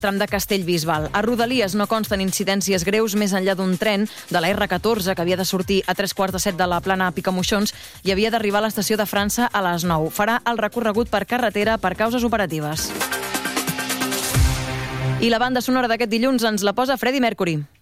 tram de Castellbisbal. A Rodalies no consten incidències greus més enllà d'un tren de la R14 que havia de sortir a 3:45 de la plana Picamoixons i havia d'arribar a l'estació de França a les 9. Farà el recorregut per carretera per causes operatives. I la banda sonora d'aquest dilluns ens la posa Freddie Mercury.